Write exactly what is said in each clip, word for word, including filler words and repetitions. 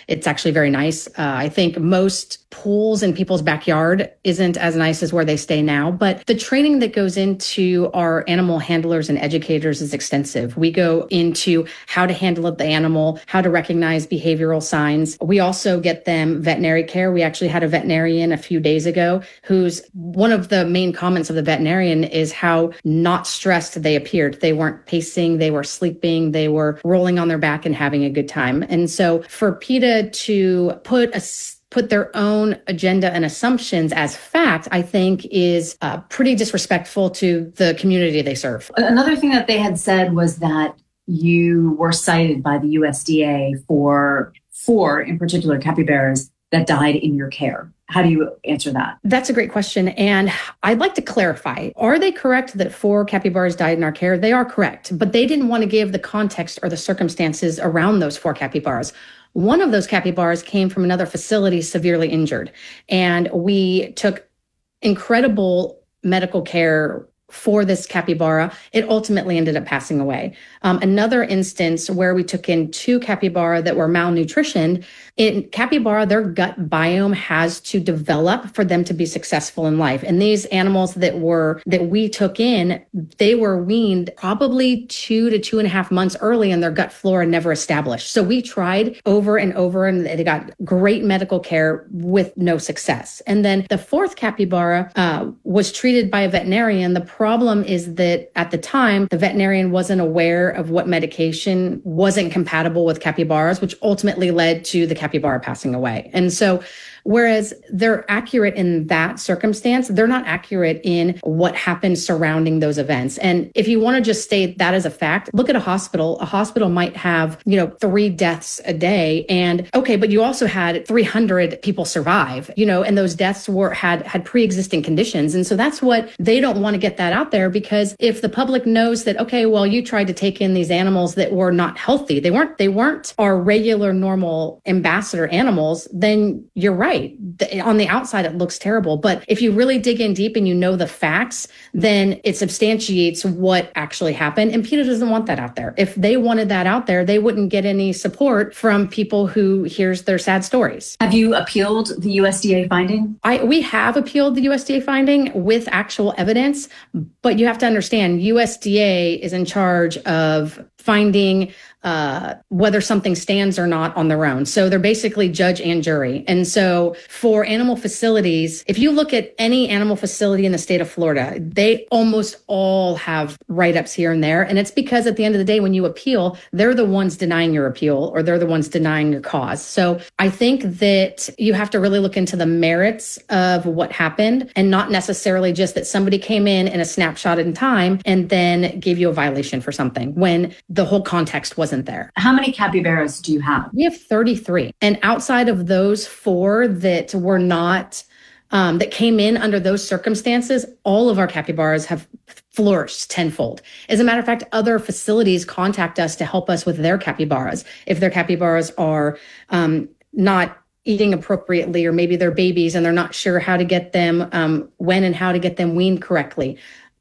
It's actually very nice. Uh, I think most pools in people's backyard isn't as nice as where they stay now, but the training that goes into our animal handlers and educators is extensive. We go into how to handle the animal, how to recognize behavioral signs. We also get them veterinary care. We actually had a veterinarian a few days ago who's one of the main comments of the veterinarian is how not stressed they appeared. They weren't pacing, they were sleeping, they were rolling on their back and having a good time. And so for PETA to put a put their own agenda and assumptions as fact, I think is uh, pretty disrespectful to the community they serve. Another thing that they had said was that you were cited by the U S D A for four, in particular, capybaras that died in your care. How do you answer that? That's a great question. And I'd like to clarify. Are they correct that four capybaras died in our care? They are correct, but they didn't want to give the context or the circumstances around those four capybaras. One of those capybaras came from another facility severely injured, and we took incredible medical care for this capybara. It ultimately ended up passing away. Um, another instance where we took in two capybara that were malnutritioned. In capybara, their gut biome has to develop for them to be successful in life. And these animals that were that we took in, they were weaned probably two to two and a half months early, and their gut flora never established. So we tried over and over, and they got great medical care with no success. And then the fourth capybara uh, was treated by a veterinarian. The problem is that at the time, the veterinarian wasn't aware of what medication wasn't compatible with capybaras, which ultimately led to the capybara passing away. And so whereas they're accurate in that circumstance, they're not accurate in what happened surrounding those events. And if you want to just state that as a fact, look at a hospital. A hospital might have, you know, three deaths a day. And okay, but you also had three hundred people survive, you know, and those deaths were had had pre-existing conditions. And so that's what they don't want to get that out there, because if the public knows that, okay, well, you tried to take in these animals that were not healthy, they weren't, they weren't our regular normal ambassador animals, then you're right. On the outside, it looks terrible. But if you really dig in deep and you know the facts, then it substantiates what actually happened. And PETA doesn't want that out there. If they wanted that out there, they wouldn't get any support from people who hears their sad stories. Have you appealed the U S D A finding? I, we have appealed the U S D A finding with actual evidence, but you have to understand U S D A is in charge of finding uh, whether something stands or not on their own. So they're basically judge and jury. And so for animal facilities, if you look at any animal facility in the state of Florida, they almost all have write-ups here and there. And it's because at the end of the day, when you appeal, they're the ones denying your appeal, or they're the ones denying your cause. So I think that you have to really look into the merits of what happened, and not necessarily just that somebody came in in a snapshot in time and then gave you a violation for something when the whole context wasn't there. How many capybaras do you have? We have thirty-three. And outside of those four that were not, um, that came in under those circumstances, all of our capybaras have flourished tenfold. As a matter of fact, other facilities contact us to help us with their capybaras. If their capybaras are um, not eating appropriately, or maybe they're babies and they're not sure how to get them, um, when and how to get them weaned correctly.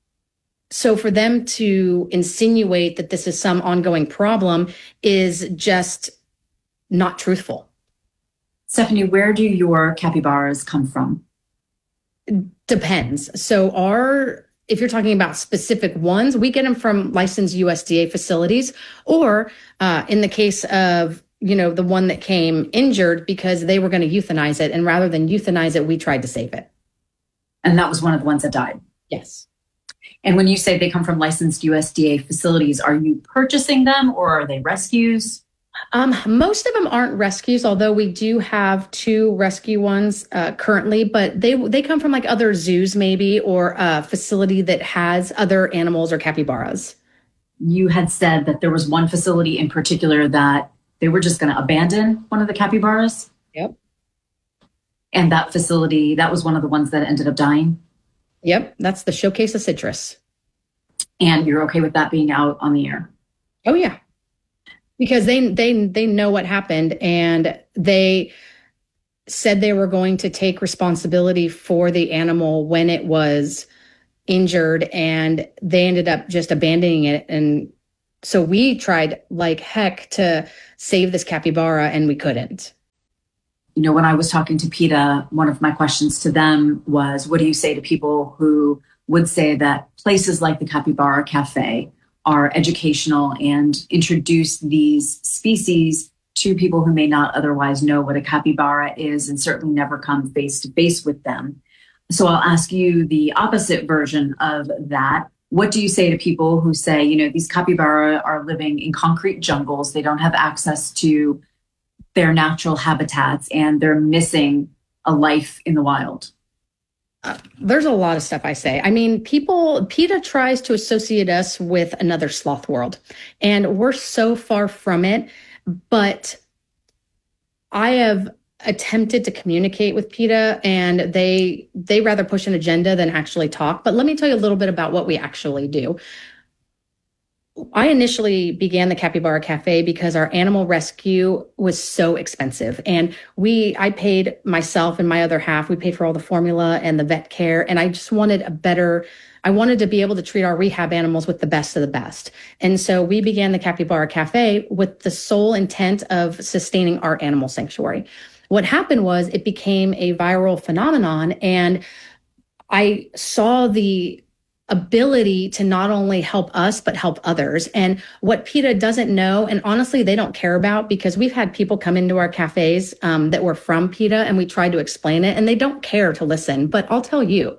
So for them to insinuate that this is some ongoing problem is just not truthful. Stephanie, where do your capybaras come from? Depends. So our, if you're talking about specific ones, we get them from licensed U S D A facilities, or uh, in the case of, you know, the one that came injured because they were going to euthanize it. And rather than euthanize it, we tried to save it. And that was one of the ones that died? Yes. And when you say they come from licensed U S D A facilities, are you purchasing them, or are they rescues? Um, most of them aren't rescues, although we do have two rescue ones uh, currently, but they they come from like other zoos maybe, or a facility that has other animals or capybaras. You had said that there was one facility in particular that they were just going to abandon one of the capybaras. Yep. And that facility, that was one of the ones that ended up dying? Yep, that's the Showcase of Citrus. And you're okay with that being out on the air? Oh, yeah. Because they they they know what happened, and they said they were going to take responsibility for the animal when it was injured, and they ended up just abandoning it. And so we tried like heck to save this capybara, and we couldn't. you know, when I was talking to PETA, one of my questions to them was, what do you say to people who would say that places like the Capybara Cafe are educational and introduce these species to people who may not otherwise know what a capybara is and certainly never come face to face with them? So I'll ask you the opposite version of that. What do you say to people who say, you know, these capybara are living in concrete jungles, they don't have access to their natural habitats, and they're missing a life in the wild? Uh, there's a lot of stuff I say. I mean, people, PETA tries to associate us with another sloth world, and we're so far from it. But I have attempted to communicate with PETA, and they they rather push an agenda than actually talk. But let me tell you a little bit about what we actually do. I initially began the Capybara Cafe because our animal rescue was so expensive. And we, I paid myself and my other half, we paid for all the formula and the vet care. And I just wanted a better, I wanted to be able to treat our rehab animals with the best of the best. And so we began the Capybara Cafe with the sole intent of sustaining our animal sanctuary. What happened was it became a viral phenomenon, and I saw the ability to not only help us, but help others. And what PETA doesn't know, and honestly, they don't care about, because we've had people come into our cafes um, that were from PETA, and we tried to explain it, and they don't care to listen. But I'll tell you,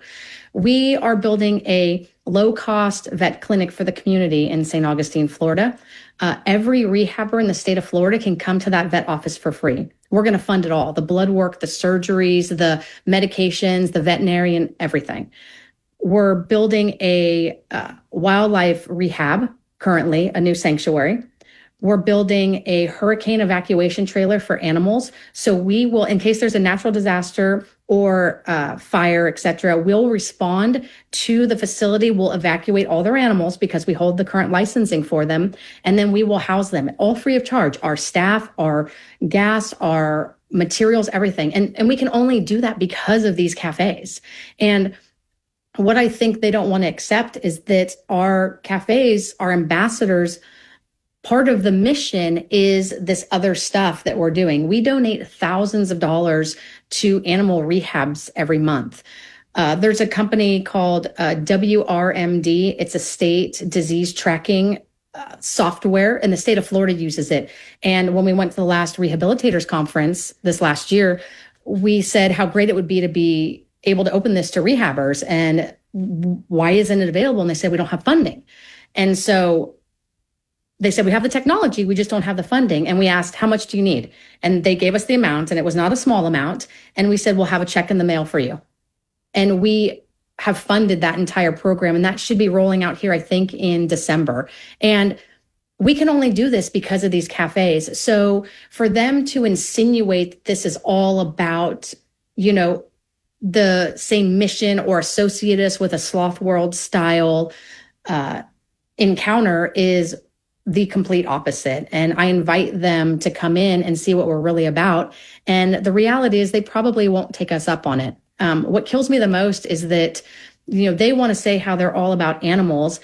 we are building a low-cost vet clinic for the community in Saint Augustine, Florida. Uh, every rehabber in the state of Florida can come to that vet office for free. We're going to fund it all: the blood work, the surgeries, the medications, the veterinarian, everything. We're building a uh, wildlife rehab, currently a new sanctuary. We're building a hurricane evacuation trailer for animals. So we will, in case there's a natural disaster or uh, fire, et cetera, we'll respond to the facility. We'll evacuate all their animals because we hold the current licensing for them. And then we will house them all free of charge: our staff, our gas, our materials, everything. And, and we can only do that because of these cafes. And what I think they don't want to accept is that our cafes, our ambassadors, part of the mission is this other stuff that we're doing. We donate thousands of dollars to animal rehabs every month. Uh, there's a company called uh, W R M D. It's a state disease tracking uh, software, and the state of Florida uses it. And when we went to the last Rehabilitators Conference this last year, we said how great it would be to be able to open this to rehabbers, and why isn't it available? And they said, we don't have funding. And so they said, we have the technology, we just don't have the funding. And we asked, how much do you need? And they gave us the amount, and it was not a small amount. And we said, we'll have a check in the mail for you. And we have funded that entire program, and that should be rolling out here, I think, in December. And we can only do this because of these cafes. So for them to insinuate this is all about, you know, the same mission or associate us with a sloth world style uh, encounter is the complete opposite. And I invite them to come in and see what we're really about. And the reality is they probably won't take us up on it. Um, what kills me the most is that, you know, they want to say how they're all about animals,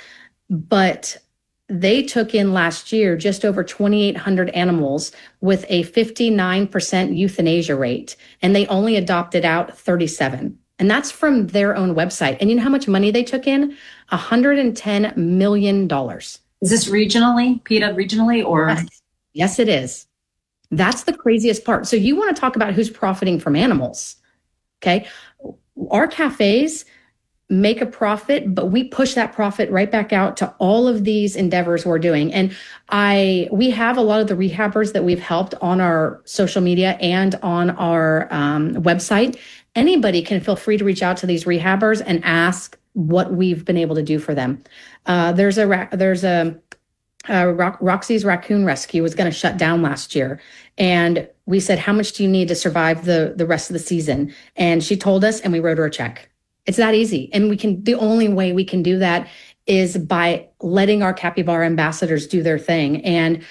but they took in last year just over twenty-eight hundred animals with a fifty-nine percent euthanasia rate, and they only adopted out thirty-seven. And that's from their own website. And you know how much money they took in? one hundred ten million dollars. Is this regionally, PETA regionally, or? Yes. Yes, it is. That's the craziest part. So you want to talk about who's profiting from animals, okay? Our cafes make a profit, but we push that profit right back out to all of these endeavors we're doing. And I, we have a lot of the rehabbers that we've helped on our social media and on our um, website. Anybody can feel free to reach out to these rehabbers and ask what we've been able to do for them. Uh, there's a, there's a, uh, Roxy's Raccoon Rescue was going to shut down last year. And we said, how much do you need to survive the, the rest of the season? And she told us, and we wrote her a check. It's that easy. And we can, the only way we can do that is by letting our capybara ambassadors do their thing. And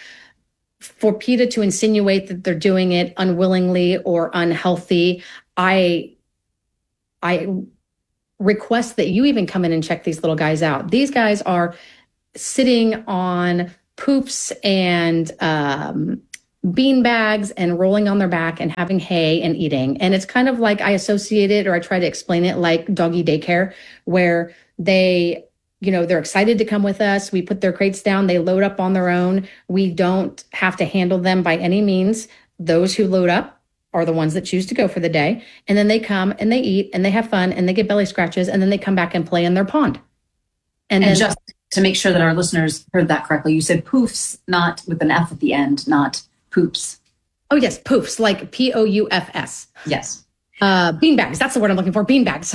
for PETA to insinuate that they're doing it unwillingly or unhealthy, I, I request that you even come in and check these little guys out. These guys are sitting on poops and um, bean bags and rolling on their back and having hay and eating. And it's kind of like I associate it, or I try to explain it like doggy daycare, where they, you know, they're excited to come with us. We put their crates down. They load up on their own. We don't have to handle them by any means. Those who load up are the ones that choose to go for the day. And then they come and they eat and they have fun and they get belly scratches and then they come back and play in their pond. And, and then, just to make sure that our listeners heard that correctly, you said poofs, not with an F at the end, not poops. Oh, yes. Poofs, like P O U F S. Yes. Uh, bean bags. That's the word I'm looking for. Bean bags.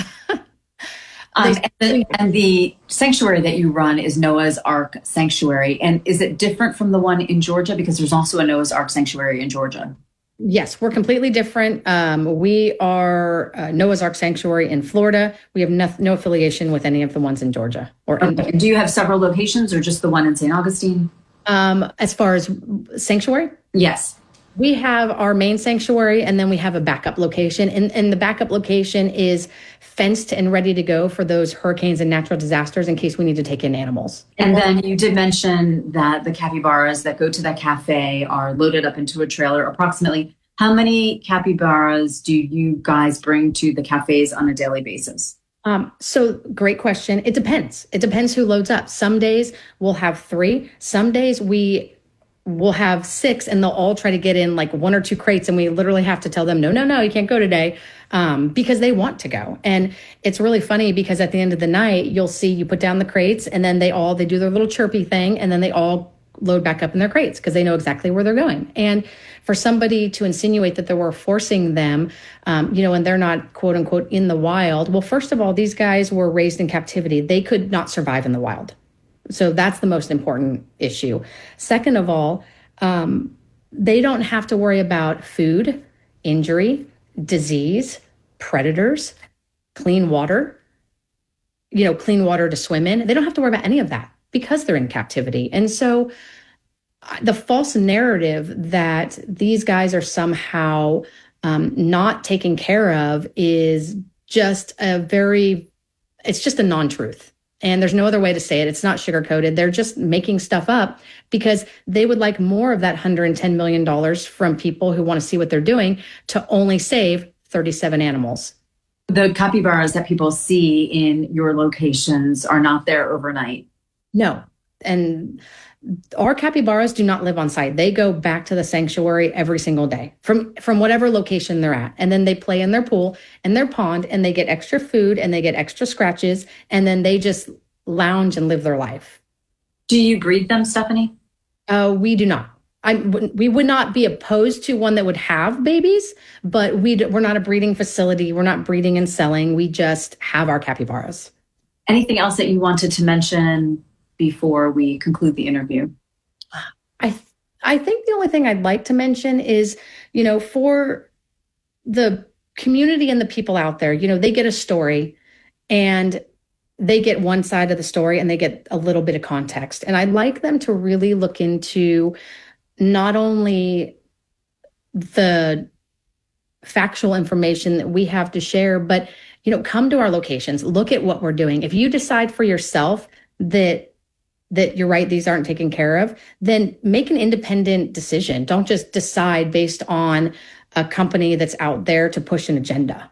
Um, and, the, and the sanctuary that you run is Noah's Ark Sanctuary. And is it different from the one in Georgia? Because there's also a Noah's Ark Sanctuary in Georgia. Yes, we're completely different. Um, we are uh, Noah's Ark Sanctuary in Florida. We have no, no affiliation with any of the ones in Georgia. Or okay. in- Do you have several locations or just the one in Saint Augustine? Um, as far as sanctuary? Yes. We have our main sanctuary and then we have a backup location. And, and the backup location is fenced and ready to go for those hurricanes and natural disasters in case we need to take in animals. And then you did mention that the capybaras that go to that cafe are loaded up into a trailer. Approximately how many capybaras do you guys bring to the cafes on a daily basis? Um, so great question. It depends. It depends who loads up. Some days we'll have three. Some days we we'll have six and they'll all try to get in like one or two crates. And we literally have to tell them, no, no, no, you can't go today. Um, because they want to go. And it's really funny because at the end of the night, you'll see you put down the crates and then they all, they do their little chirpy thing and then they all load back up in their crates because they know exactly where they're going. And for somebody to insinuate that they were forcing them, um, you know, and they're not quote unquote in the wild. Well, first of all, these guys were raised in captivity. They could not survive in the wild. So that's the most important issue. Second of all, um, they don't have to worry about food, injury, disease, predators, clean water, you know, clean water to swim in. They don't have to worry about any of that because they're in captivity. And so the false narrative that these guys are somehow um, not taken care of is just a very, it's just a non-truth. And there's no other way to say it. It's not sugar-coated. They're just making stuff up because they would like more of that one hundred ten million dollars from people who want to see what they're doing to only save thirty-seven animals. The capybaras that people see in your locations are not there overnight. No. And our capybaras do not live on site. They go back to the sanctuary every single day from, from whatever location they're at. And then they play in their pool and their pond and they get extra food and they get extra scratches. And then they just lounge and live their life. Do you breed them, Stephanie? Uh, we do not. I, we would not be opposed to one that would have babies, but we, we're not a breeding facility. We're not breeding and selling. We just have our capybaras. Anything else that you wanted to mention before we conclude the interview? I th- I think the only thing I'd like to mention is, you know, for the community and the people out there, you know, they get a story and they get one side of the story and they get a little bit of context. And I'd like them to really look into not only the factual information that we have to share, but, you know, come to our locations, look at what we're doing. If you decide for yourself that that you're right, these aren't taken care of, then make an independent decision. Don't just decide based on a company that's out there to push an agenda.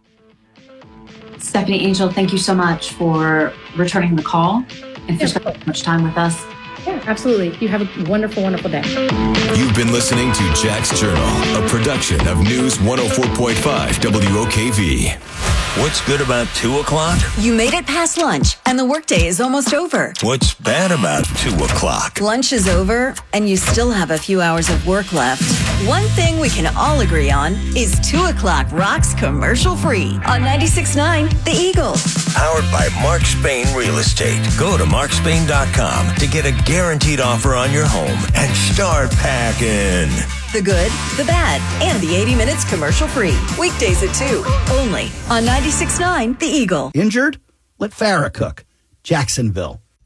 Stephanie Angel, thank you so much for returning the call and for yeah. spending so much time with us. Yeah, absolutely. You have a wonderful, wonderful day. You've been listening to Jack's Journal, a production of News one oh four point five W O K V. What's good about two o'clock? You made it past lunch, and the workday is almost over. What's bad about two o'clock? Lunch is over, and you still have a few hours of work left. One thing we can all agree on is two o'clock rocks commercial free on ninety-six point nine The Eagle. Powered by Mark Spain Real Estate. Go to mark spain dot com to get a guaranteed offer on your home and start packing. The good, the bad, and the eighty minutes commercial free. Weekdays at two, only on ninety-six point nine The Eagle. Injured? Let Farrah cook. Jacksonville.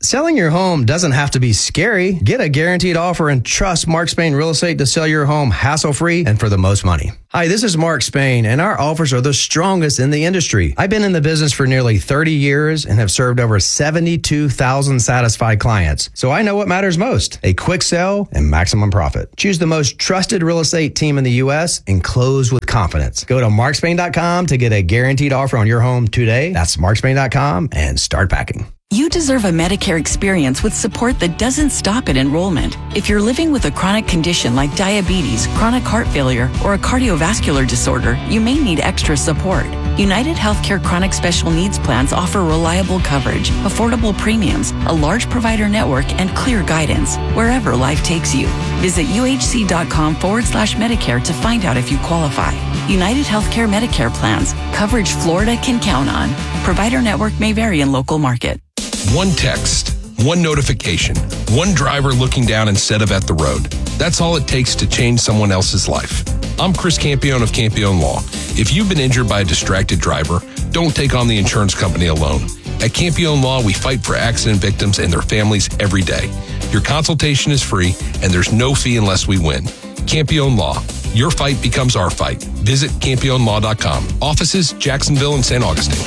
Selling your home doesn't have to be scary. Get a guaranteed offer and trust Mark Spain Real Estate to sell your home hassle-free and for the most money. Hi, this is Mark Spain, and our offers are the strongest in the industry. I've been in the business for nearly thirty years and have served over seventy-two thousand satisfied clients. So I know what matters most, a quick sell and maximum profit. Choose the most trusted real estate team in the U S and close with confidence. Go to mark spain dot com to get a guaranteed offer on your home today. That's mark spain dot com and start packing. You deserve a Medicare experience with support that doesn't stop at enrollment. If you're living with a chronic condition like diabetes, chronic heart failure, or a cardiovascular disorder, you may need extra support. United Healthcare Chronic Special Needs Plans offer reliable coverage, affordable premiums, a large provider network, and clear guidance wherever life takes you. Visit uhc.com forward slash Medicare to find out if you qualify. United Healthcare Medicare plans, coverage Florida can count on. Provider network may vary in local market. One text, one notification, one driver looking down instead of at the road. That's all it takes to change someone else's life. I'm Chris Campione of Campione Law. If you've been injured by a distracted driver, don't take on the insurance company alone. At Campione Law, we fight for accident victims and their families every day. Your consultation is free, and there's no fee unless we win. Campione Law. Your fight becomes our fight. Visit campione law dot com. Offices, Jacksonville and Saint Augustine.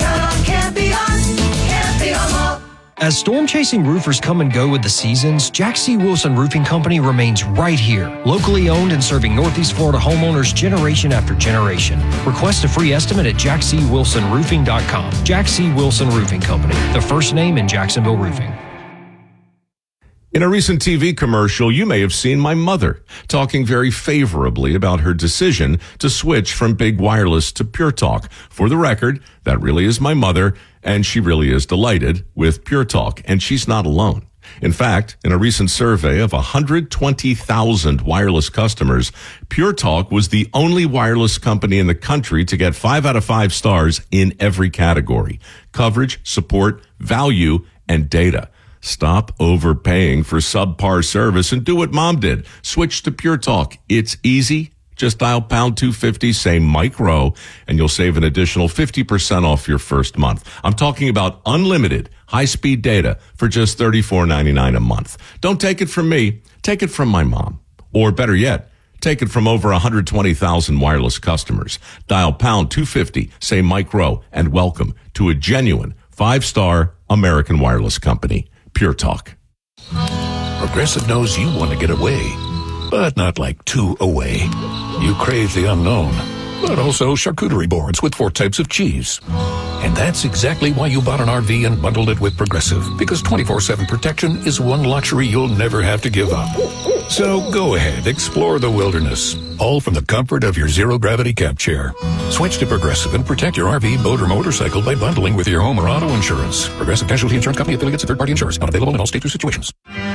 As storm-chasing roofers come and go with the seasons, Jack C. Wilson Roofing Company remains right here, locally owned and serving Northeast Florida homeowners generation after generation. Request a free estimate at jack c wilson roofing dot com. Jack C. Wilson Roofing Company, the first name in Jacksonville roofing. In a recent T V commercial, you may have seen my mother talking very favorably about her decision to switch from Big Wireless to Pure Talk. For the record, that really is my mother, and she really is delighted with Pure Talk, and she's not alone. In fact, in a recent survey of one hundred twenty thousand wireless customers, Pure Talk was the only wireless company in the country to get five out of five stars in every category: coverage, support, value, and data. Stop overpaying for subpar service and do what Mom did. Switch to Pure Talk. It's easy. Just dial pound two fifty, say Mike Rowe, and you'll save an additional fifty percent off your first month. I'm talking about unlimited high-speed data for just thirty-four ninety-nine a month. Don't take it from me. Take it from my mom. Or better yet, take it from over one hundred twenty thousand wireless customers. Dial pound two fifty, say Mike Rowe, and welcome to a genuine five-star American wireless company. Pure Talk. Progressive knows you want to get away, but not like too away. You crave the unknown, but also charcuterie boards with four types of cheese. And that's exactly why you bought an R V and bundled it with Progressive, because twenty-four seven protection is one luxury you'll never have to give up. So go ahead, explore the wilderness, all from the comfort of your zero-gravity camp chair. Switch to Progressive and protect your R V, boat, or motorcycle by bundling with your home or auto insurance. Progressive Casualty Insurance Company, affiliates, and third-party insurers. Not available in all states or situations.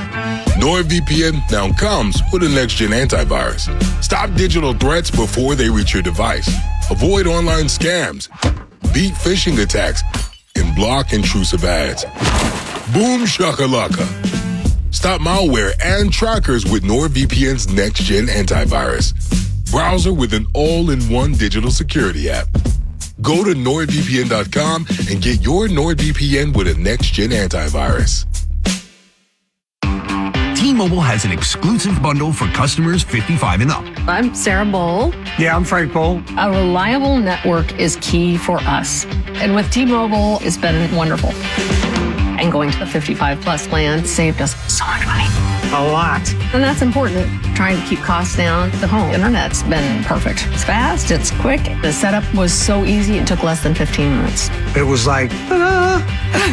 NordVPN now comes with a next-gen antivirus. Stop digital threats before they reach your device. Avoid online scams. Beat phishing attacks. And block intrusive ads. Boom shakalaka. Stop malware and trackers with NordVPN's next-gen antivirus. Browser with an all-in-one digital security app. Go to nord v p n dot com and get your NordVPN with a next-gen antivirus. T-Mobile has an exclusive bundle for customers fifty-five and up. I'm Sarah Bowl. Yeah, I'm Frank Bowl. A reliable network is key for us. And with T-Mobile, it's been wonderful. And going to the fifty-five plus plan saved us so much money. A lot. And that's important. Trying to keep costs down. The home internet's been perfect. It's fast, it's quick. The setup was so easy, it took less than fifteen minutes. It was like, ta-da!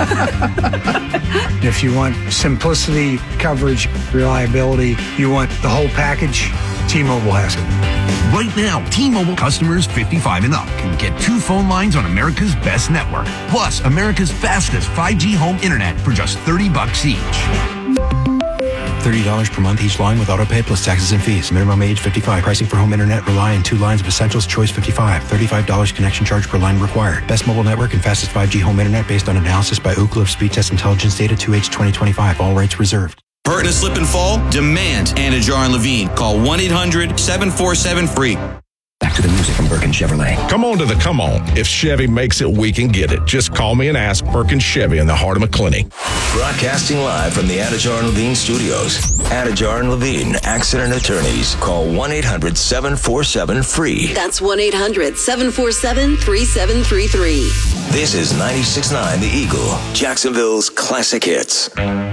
If you want simplicity, coverage, reliability, you want the whole package, T-Mobile has it. Right now, T-Mobile customers fifty-five and up can get two phone lines on America's best network, plus America's fastest five G home internet for just thirty bucks each. thirty dollars per month each line with autopay plus taxes and fees. Minimum age fifty-five. Pricing for home internet rely on two lines of Essentials Choice fifty-five. thirty-five dollars connection charge per line required. Best mobile network and fastest five G home internet based on analysis by Ookla of Speed Test Intelligence Data two H twenty twenty-five. All rights reserved. Hurt and a slip and fall? Demand Anna Jar and Levine. Call one eight hundred seven four seven free. Back to the music from Perkins Chevrolet. Come on to the come on. If Chevy makes it, we can get it. Just call me and ask. Perkins Chevy in the heart of McClinney. Broadcasting live from the Anajar and Levine studios. Anajar and Levine, accident attorneys. Call one eight hundred seven four seven free. That's one eight hundred seven four seven three seven three three. This is ninety-six point nine The Eagle, Jacksonville's classic hits.